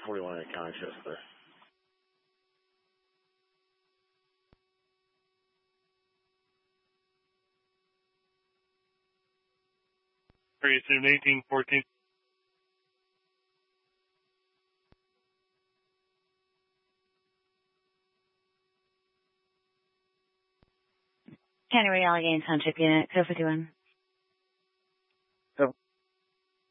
41 unconscious, but. 1814. County Raleigh Gaines Township Unit, code 51.